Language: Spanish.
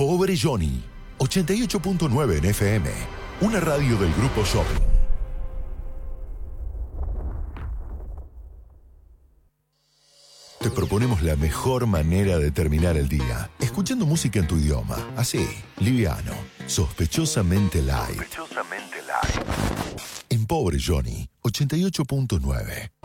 Pobre Johnny, 88.9 en FM, una radio del Grupo Shopping. Te proponemos la mejor manera de terminar el día, escuchando música en tu idioma, así, liviano, sospechosamente light. En Pobre Johnny, 88.9.